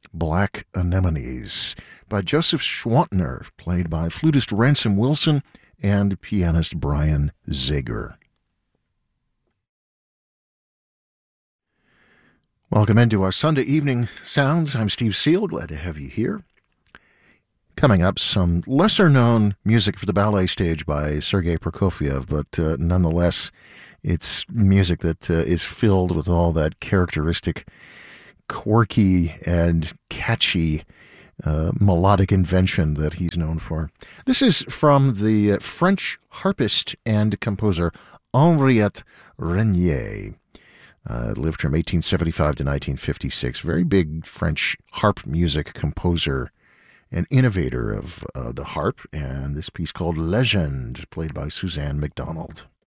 Black Anemones by Joseph Schwantner, played by flutist Ransom Wilson and pianist Brian Zager. Welcome into our Sunday Evening Sounds. I'm Steve Seal. Glad to have you here. Coming up, some lesser-known music for the ballet stage by Sergei Prokofiev, but nonetheless, it's music that is filled with all that characteristic, quirky and catchy melodic invention that he's known for. This is from the French harpist and composer Henriette Renier. Lived from 1875 to 1956. Very big French harp music composer and innovator of the harp. And this piece called Legend, played by Suzanne MacDonald.